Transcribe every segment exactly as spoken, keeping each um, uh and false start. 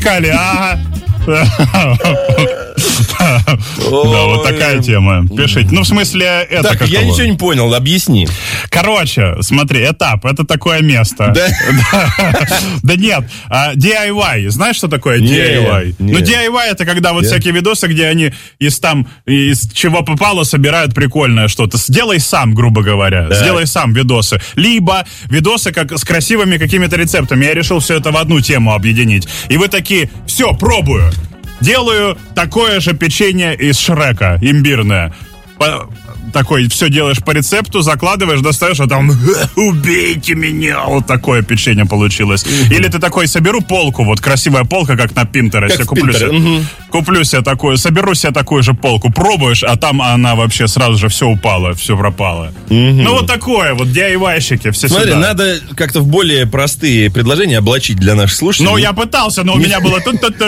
Кали, ага. Да, вот такая тема. Пишите. Ну, в смысле, это так, каково? Я ничего не понял, объясни. Короче, смотри, этап, это такое место. Да? Да нет, ди ай вай, знаешь, что такое ди ай вай? Ну, ди ай вай это когда вот всякие видосы, где они из там, из чего попало, собирают прикольное что-то. Сделай сам, грубо говоря. Сделай сам видосы. Либо видосы как с красивыми какими-то рецептами. Я решил все это в одну тему объединить. И вы такие, все, пробую. Делаю такое же печенье из Шрека, имбирное. По, такой, все делаешь по рецепту, закладываешь, достаешь, а там убейте меня, вот такое печенье получилось. Mm-hmm. Или ты такой, соберу полку, вот красивая полка, как на Пинтересте, как куплю, себе, mm-hmm. куплю себе такую, соберу себе такую же полку, пробуешь, а там она вообще сразу же все упало, все пропало. Mm-hmm. Ну вот такое, вот ди ай вай-щики, все Смотри, сюда. надо как-то в более простые предложения облачить для наших слушателей. Ну, я пытался, но у меня было...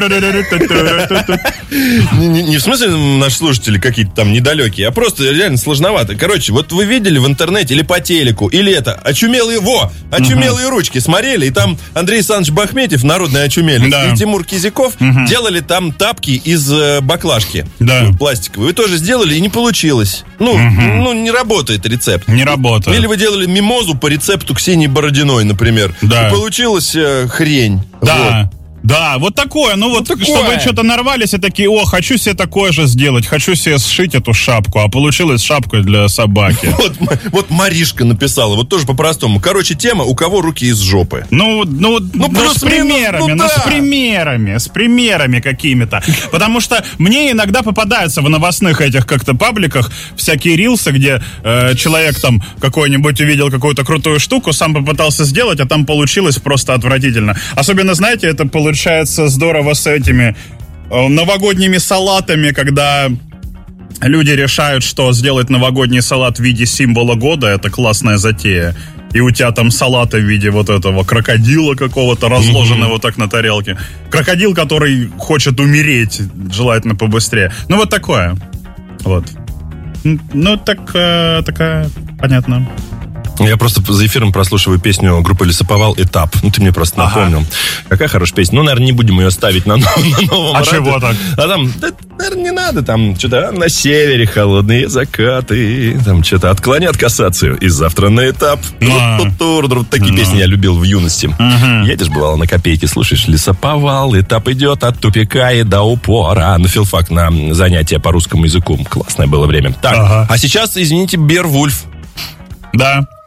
Не в смысле наши слушатели какие-то там недалекие, а просто реально сложновато. Короче, вот вы видели в интернете или по телеку, или это, очумелые, во, очумелые ручки смотрели, и там Андрей Александрович Бахметьев, народный очумелец, и Тимур Кизяков делали там тапки из баклажки пластиковой. Вы тоже сделали, и не получилось. Ну, ну, не работает рецепт. Не работает. Или вы делали мимозу по рецепту Ксении Бородиной, например. Да. И получилась э, хрень. Да. Вот. Да, вот такое, ну вот, вот такое. Чтобы что-то нарвались и такие, о, хочу себе такое же сделать, хочу себе сшить эту шапку, а получилась шапка для собаки. Вот, вот Маришка написала, вот тоже по-простому. Короче, тема, у кого руки из жопы. Ну, ну, ну, ну с примерами, ну, ну да. с примерами, с примерами какими-то. Потому что мне иногда попадаются в новостных этих как-то пабликах всякие рилсы, где э, человек там какой-нибудь увидел какую-то крутую штуку, сам попытался сделать, а там получилось просто отвратительно. Особенно, знаете, это получилось Получается здорово с этими э, новогодними салатами, когда люди решают, что сделать новогодний салат в виде символа года, это классная затея. И у тебя там салаты в виде вот этого крокодила какого-то, разложенного mm-hmm. вот так на тарелке. Крокодил, который хочет умереть, желательно побыстрее. Ну, вот такое. Вот. Ну, так, э, такая, понятно. Я просто за эфиром прослушиваю песню группы Лесоповал «Этап». Ну, ты мне просто напомнил. Ага. Какая хорошая песня. Ну, наверное, не будем ее ставить на, на новом А радио. чего так? А там, да, наверное, не надо. Там что-то на севере холодные закаты. Там что-то отклонят кассацию. И завтра на этап. А. Такие а. песни я любил в юности. Угу. Едешь, бывало, на копейки, слушаешь «Лесоповал», «Этап» идет от тупика и до упора. На филфак, на занятия по русскому языку. Классное было время. Так, ага. А сейчас, извините, Беовульф. Да.